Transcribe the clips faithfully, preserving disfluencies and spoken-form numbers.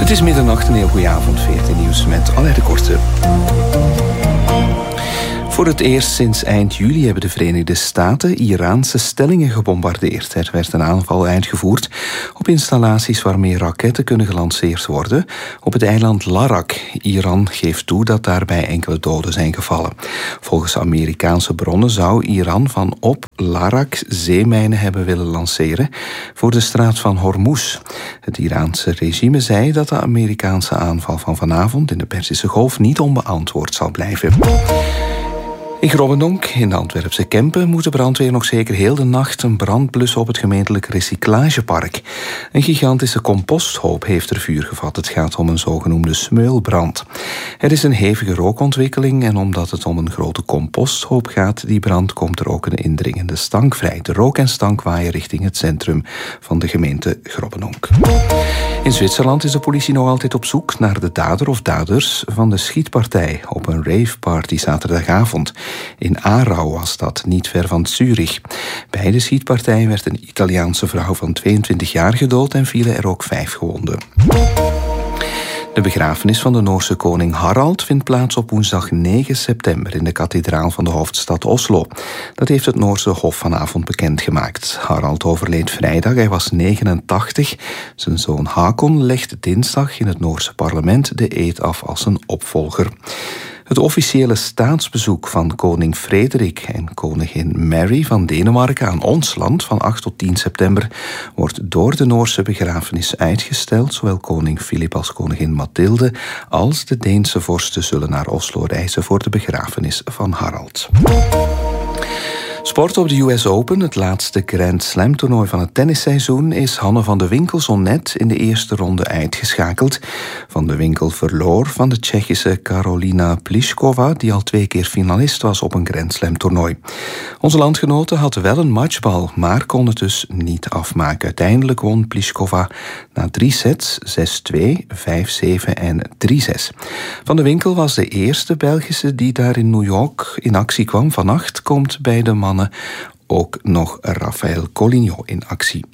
Het is middernacht, een heel goede avond, veertien nieuws met Alain de Korte. Voor het eerst sinds eind juli hebben de Verenigde Staten Iraanse stellingen gebombardeerd. Er werd een aanval uitgevoerd op installaties waarmee raketten kunnen gelanceerd worden op het eiland Larak. Iran geeft toe dat daarbij enkele doden zijn gevallen. Volgens Amerikaanse bronnen zou Iran van op Larak zeemijnen hebben willen lanceren voor de straat van Hormuz. Het Iraanse regime zei dat de Amerikaanse aanval van vanavond in de Perzische Golf niet onbeantwoord zal blijven. In Grobbendonk, in de Antwerpse Kempen, moet de brandweer nog zeker heel de nacht een brand blussen op het gemeentelijk recyclagepark. Een gigantische composthoop heeft er vuur gevat. Het gaat om een zogenoemde smeulbrand. Er is een hevige rookontwikkeling en omdat het om een grote composthoop gaat, die brand, komt er ook een indringende stank vrij. De rook en stank waaien richting het centrum van de gemeente Grobbendonk. In Zwitserland is de politie nog altijd op zoek naar de dader of daders van de schietpartij op een raveparty zaterdagavond. In Aarau was dat, niet ver van Zurich. Bij de schietpartij werd een Italiaanse vrouw van tweeëntwintig jaar gedood en vielen er ook vijf gewonden. De begrafenis van de Noorse koning Harald vindt plaats op woensdag negen september in de kathedraal van de hoofdstad Oslo. Dat heeft het Noorse Hof vanavond bekendgemaakt. Harald overleed vrijdag, hij was negenentachtig. Zijn zoon Hakon legt dinsdag in het Noorse parlement de eed af als zijn opvolger. Het officiële staatsbezoek van koning Frederik en koningin Mary van Denemarken aan ons land van acht tot tien september wordt door de Noorse begrafenis uitgesteld. Zowel koning Filip als koningin Mathilde als de Deense vorsten zullen naar Oslo reizen voor de begrafenis van Harald. Sport op de U S Open, het laatste Grand Slam toernooi van het tennisseizoen, is Hanne van de Winkel zo net in de eerste ronde uitgeschakeld. Van de Winkel verloor van de Tsjechische Karolina Pliskova, die al twee keer finalist was op een Grand Slam toernooi. Onze landgenote had wel een matchbal, maar kon het dus niet afmaken. Uiteindelijk won Pliskova na drie sets zes twee, vijf zeven en drie zes. Van de Winkel was de eerste Belgische die daar in New York in actie kwam. Vannacht komt bij de mannen ook nog Rafael Collignon in actie.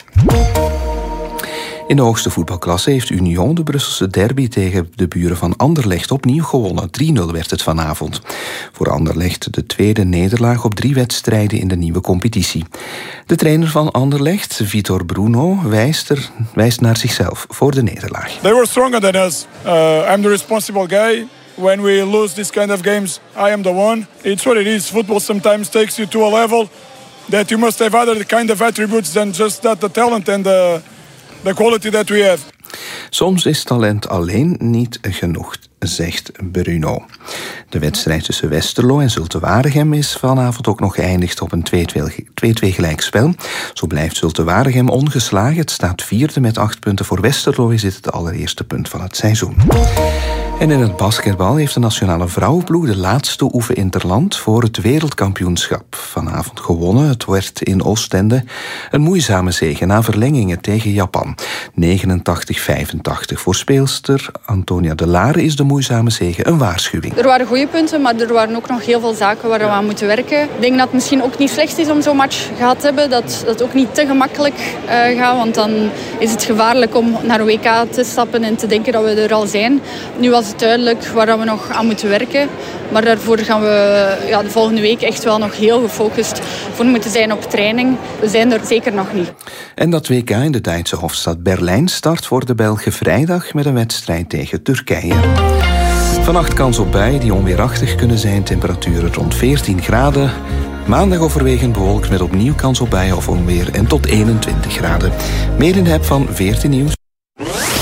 In de hoogste voetbalklasse heeft Union de Brusselse derby tegen de buren van Anderlecht opnieuw gewonnen. drie nul werd het vanavond. Voor Anderlecht de tweede nederlaag op drie wedstrijden in de nieuwe competitie. De trainer van Anderlecht, Vitor Bruno, wijst, er, wijst naar zichzelf voor de nederlaag. They were stronger than us. Uh, I'm the responsible guy. When we lose this kind of games, I am the one. It's what it is. Football sometimes takes you to a level that you must have other kind of attributes than just that the talent and the, the quality that we have. Soms is talent alleen niet genoeg, zegt Bruno. De wedstrijd tussen Westerlo en Zulte Waregem is vanavond ook nog geëindigd op een twee twee gelijkspel. Zo blijft Zulte Waregem ongeslagen. Het staat vierde met acht punten. Voor Westerlo is dit het allereerste punt van het seizoen. En in het basketbal heeft de nationale vrouwenploeg de laatste oefen interland voor het wereldkampioenschap vanavond gewonnen. Het werd in Oostende een moeizame zege na verlengingen tegen Japan. negenentachtig vijfentachtig. Voor speelster Antonia de Lare is de moeizame zege een waarschuwing. Er waren goede punten, maar er waren ook nog heel veel zaken waar we aan moeten werken. Ik denk dat het misschien ook niet slecht is om zo'n match gehad te hebben. Dat het ook niet te gemakkelijk uh, gaat, want dan is het gevaarlijk om naar een W K te stappen en te denken dat we er al zijn. Nu was het duidelijk waar we nog aan moeten werken. Maar daarvoor gaan we ja, de volgende week echt wel nog heel gefocust voor moeten zijn op training. We zijn er zeker nog niet. En dat W K in de Duitse hoofdstad Berlijn start voor de Belgen vrijdag met een wedstrijd tegen Turkije. Vannacht kans op buien die onweerachtig kunnen zijn. Temperaturen rond veertien graden. Maandag overwegend bewolkt met opnieuw kans op buien of onweer en tot eenentwintig graden. Meer in de app van veertien Nieuws.